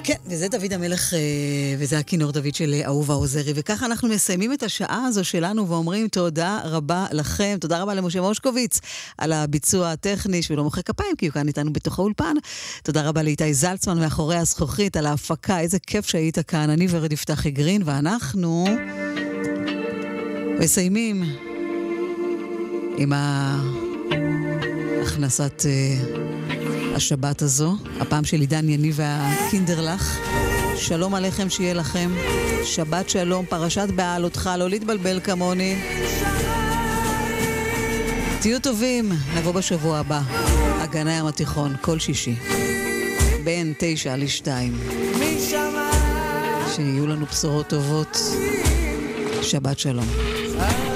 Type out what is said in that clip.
כן, וזה דוד המלך, וזה הכינור דוד של אהובה עוזרי, וככה אנחנו מסיימים את השעה הזו שלנו ואומרים תודה רבה לכם, תודה רבה למשה מושקוביץ על הביצוע הטכני שלא מוחא כפיים, כי הוא כאן איתנו בתוך האולפן. תודה רבה לאיתי זלצמן מאחורי הזכוכית על ההפקה, איזה כיף שהיית כאן. אני ורד יפתח גרין, ואנחנו מסיימים עם הכנסת השבת הזו, הפעם של עידן יניב והקינדרלך. שלום עליכם, שיהיה לכם שבת שלום, פרשת בעלותך, לא להתבלבל כמוני. תהיו טובים, נבוא בשבוע הבא, הגנה ים התיכון, כל שישי בין 9 ל-2. שיהיו לנו בשורות טובות, שבת שלום.